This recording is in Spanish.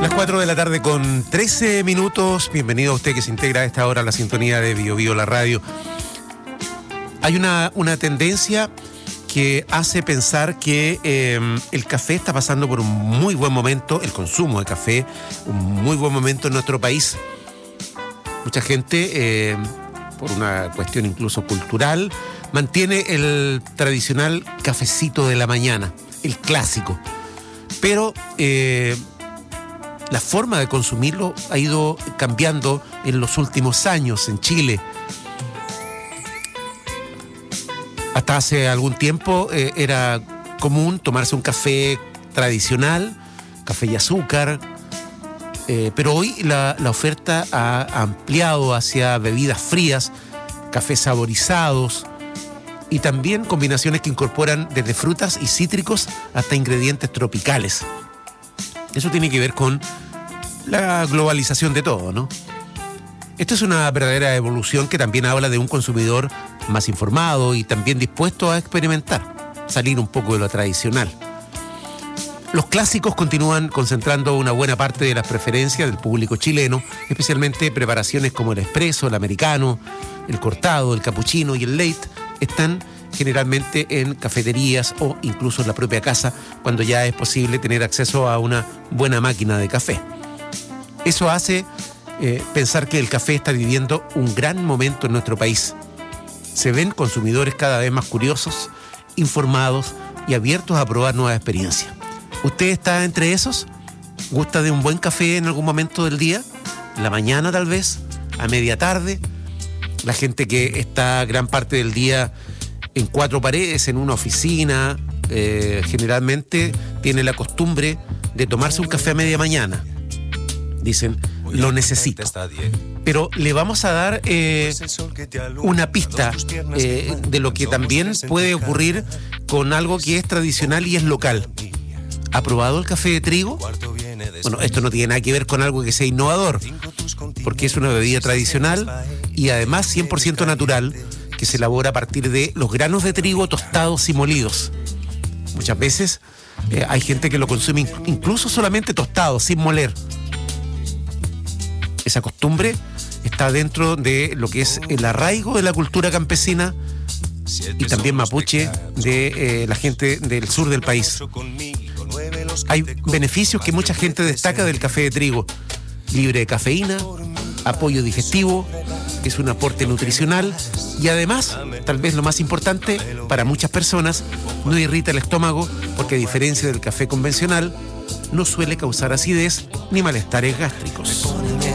Las 4 de la tarde con 13 minutos. Bienvenido a usted que se integra a esta hora a la sintonía de Bio Bio, la radio. Hay una tendencia que hace pensar que el café está pasando por un muy buen momento, el consumo de café, un muy buen momento en nuestro país. Mucha gente, por una cuestión incluso cultural, mantiene el tradicional cafecito de la mañana, el clásico. Pero la forma de consumirlo ha ido cambiando en los últimos años en Chile. Hasta hace algún tiempo era común tomarse un café tradicional, café y azúcar, pero hoy la oferta ha ampliado hacia bebidas frías, cafés saborizados y también combinaciones que incorporan desde frutas y cítricos hasta ingredientes tropicales. Eso tiene que ver con la globalización de todo, ¿no? Esto es una verdadera evolución que también habla de un consumidor más informado y también dispuesto a experimentar, salir un poco de lo tradicional. Los clásicos continúan concentrando una buena parte de las preferencias del público chileno, especialmente preparaciones como el espresso, el americano, el cortado, el cappuccino y el late están generalmente en cafeterías o incluso en la propia casa cuando ya es posible tener acceso a una buena máquina de café. Eso hace pensar que el café está viviendo un gran momento en nuestro país. Se ven consumidores cada vez más curiosos, informados y abiertos a probar nuevas experiencias. ¿Usted está entre esos? ¿Gusta de un buen café en algún momento del día? ¿En la mañana tal vez? ¿A media tarde? La gente que está gran parte del día en cuatro paredes, en una oficina, generalmente tiene la costumbre de tomarse un café a media mañana. Dicen, lo necesito. Pero le vamos a dar una pista de lo que también puede ocurrir con algo que es tradicional y es local. ¿Ha probado el café de trigo? Bueno, esto no tiene nada que ver con algo que sea innovador, porque es una bebida tradicional y además 100% natural, que se elabora a partir de los granos de trigo tostados y molidos. Muchas veces hay gente que lo consume incluso solamente tostado, sin moler. Esa costumbre está dentro de lo que es el arraigo de la cultura campesina y también mapuche de la gente del sur del país. Hay beneficios que mucha gente destaca del café de trigo: libre de cafeína, apoyo digestivo, es un aporte nutricional y además, tal vez lo más importante, para muchas personas no irrita el estómago porque, a diferencia del café convencional, no suele causar acidez ni malestares gástricos.